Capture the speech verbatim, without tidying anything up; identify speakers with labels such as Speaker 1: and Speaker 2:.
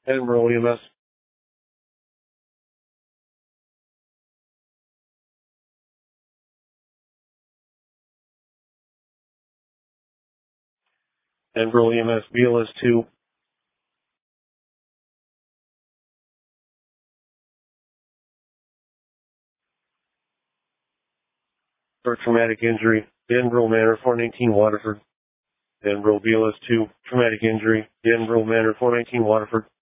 Speaker 1: Edinburgh E M S. Edinburgh E M S, B L S two. For traumatic injury, Edinburgh Manor, four nineteen Waterford. Edinburgh B L S two, traumatic injury, Edinburgh Manor, four nineteen Waterford.